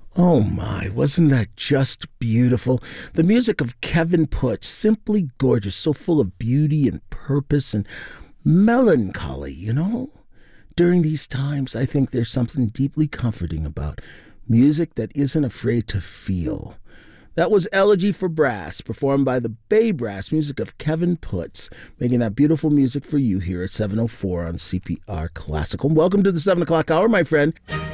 Oh my, wasn't that just beautiful? The music of Kevin Putz, simply gorgeous, so full of beauty and purpose and melancholy. During these times, I think there's something deeply comforting about music that isn't afraid to feel. That was Elegy for Brass, performed by the Bay Brass, music of Kevin Putz, making that beautiful music for you here at 7:04 on CPR Classical. Welcome to the 7 o'clock hour, my friend.